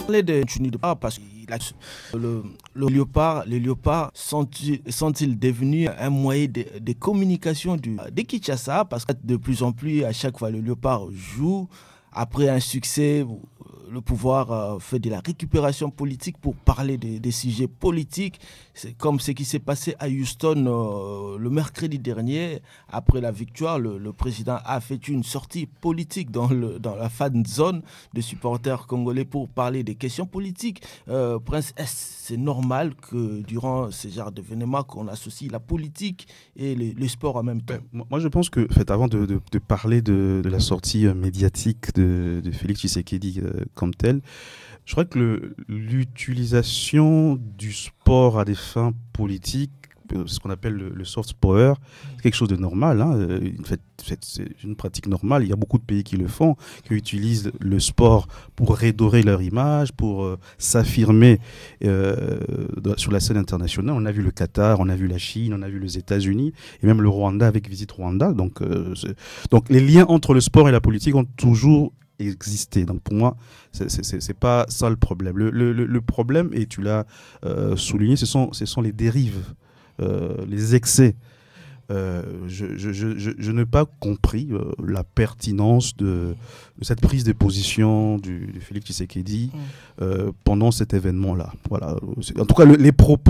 parler de parce que les léopards sont-ils devenus un moyen de communication de Kinshasa parce que de plus en plus, à chaque fois, le léopard joue. Après un succès, le pouvoir fait de la récupération politique pour parler des sujets politiques. C'est comme ce qui s'est passé à Houston le mercredi dernier. Après la victoire, le président a fait une sortie politique dans la fan zone de supporters congolais pour parler des questions politiques. Prince, c'est normal que durant ce genre d'événements, qu'on associe la politique et le sport en même temps? Moi, je pense que, avant de parler de la sortie médiatique de Félix Tshisekedi comme tel, je crois que l'utilisation du sport à des fins politiques, ce qu'on appelle le soft power, c'est quelque chose de normal. C'est une pratique normale. Il y a beaucoup de pays qui le font, qui utilisent le sport pour redorer leur image, pour s'affirmer sur la scène internationale. On a vu le Qatar, on a vu la Chine, on a vu les États-Unis et même le Rwanda avec Visit Rwanda. Donc les liens entre le sport et la politique ont toujours existé. Donc pour moi, c'est pas ça le problème. Le problème, et tu l'as souligné, ce sont les dérives. Les excès. Je n'ai pas compris la pertinence de cette prise de position du Félix Tshisekedi pendant cet événement-là. Voilà. En tout cas, les propos